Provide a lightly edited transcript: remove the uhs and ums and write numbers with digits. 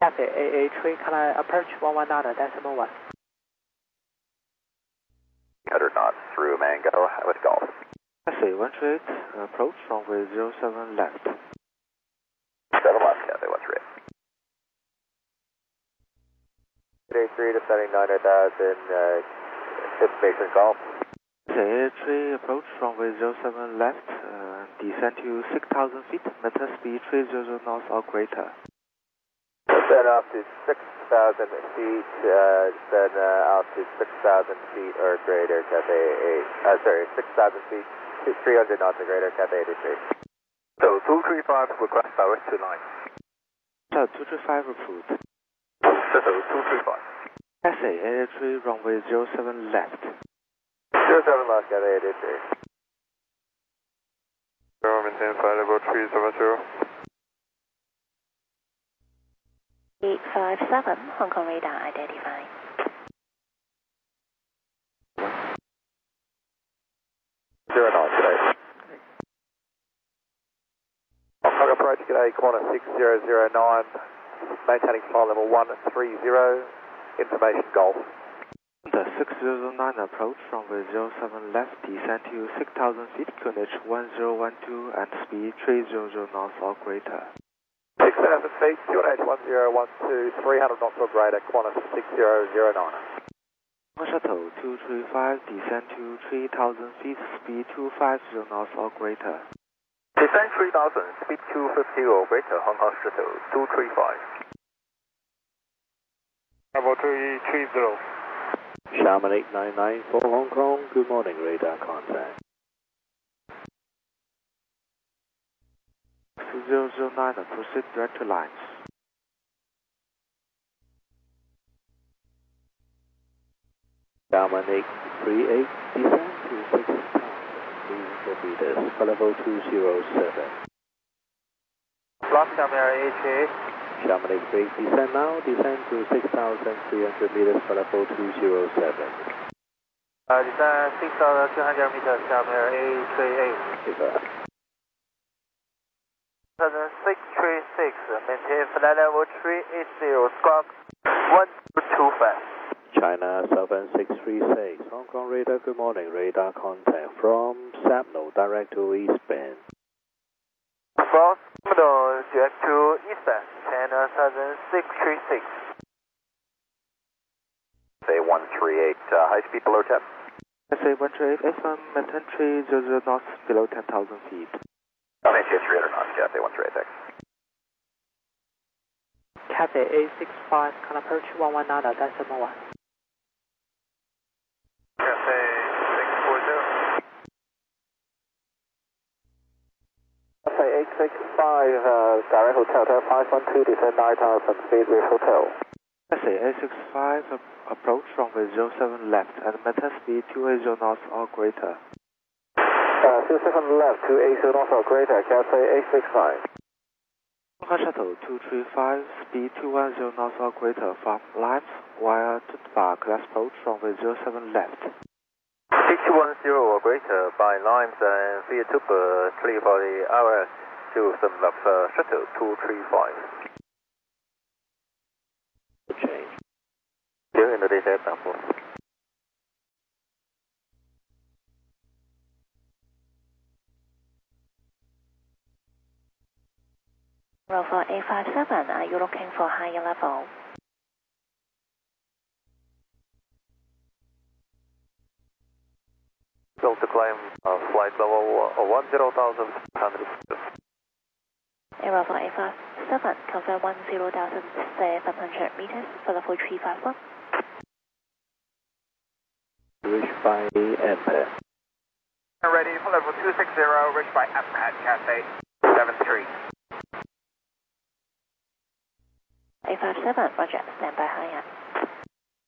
Cathay AA3, can I approach 119.1? 100 knots through Mango with Golf. Cathay 138, approach runway 07 left. 7 left, Cathay 138. Cathay 3 descending 900,000, information Golf. Cathay AA3, approach runway 07 left, descend to 6,000 feet, meta speed 300 knots or greater. Descend up to 6,000 feet, descend out to 6,000 feet or greater, Cathay 6,000 feet, 300 knots or greater, Cathay 83. So 235 request direct to line. 235 approved. So 235. Cathay AA3, runway 07 left. 07 left, Cathay 83. Maintain flight level 370. 857, Hong Kong radar identified. Zero knots today. Hong Kong approach today, corner 6009, maintaining flight level 130, information Golf. The 609 approach runway 07 left, descend to 6,000 feet, QNH 1012 and speed 300 knots or greater. 6,000 feet, QNH 1012, 300 knots or greater, Qantas 6009. Shuttle 235, descend to 3,000 feet, speed 250 knots or greater. Descend 3,000, speed 250 or greater, Hong Kong Shuttle 235. Level 330. Xiamen 899 for Hong Kong, good morning, radar contact. 009, proceed direct to lines. Xiamen 838, descend to 6,300 meters for level 207. Block Xiamen AA3. Xiamen 83, descend now, descend to 6,300 meters for level 207. Descend 6,200 meters, Xiamen AA38. Over. 636, maintain flight level 380, squawk 1225. China Southern 636, Hong Kong radar, good morning, radar contact from Sapno, direct to eastbound. From Sapno, direct to eastbound, China Southern 636. Say 138, high speed below 10. Cathay 138, FM, maintain 300 knots below 10,000 feet. Maintain 300 knots, Cathay 138. Cathay A65, can approach 119.1. Cathay 640. Cathay 865, direct hotel, 512, descend 9,000 feet with hotel. Cathay A65, approach runway 07 left and meta speed 280 knots or greater. 27 left, 280 knots or greater, Cathay 865. Hong Kong Shuttle 235, speed 210 knots or greater from Limes via Tutba, class approach runway 07 left. Speed 210 or greater by Limes and via Tuba, clear for the RS 07 left, Shuttle 235. Change. Still in the data sample. Rover 857, are you looking for higher level? Built to climb flight level 10,700. Rover 857, confirm 10,700 meters for level 351. Reach by Ampere. Ready for level 260, reach by Ampere, Cathay 73. 857, roger, stand by higher.